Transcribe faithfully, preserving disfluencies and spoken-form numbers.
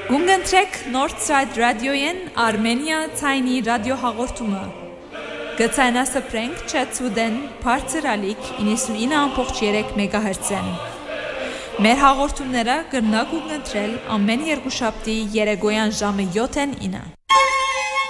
Գունգընտրեք Northside Radio-ին Armenia ցայնի ռադիոհաղորդումը։ Գցանասպրենք չեցուդեն բարձր ալիք իննսունինը ամբողջ երեք մեգահերցեն։ Մեր հաղորդումները կրնակ ուղղընտրել ամեն երկուշաբթի երեկոյան ժամը յոթին ինը։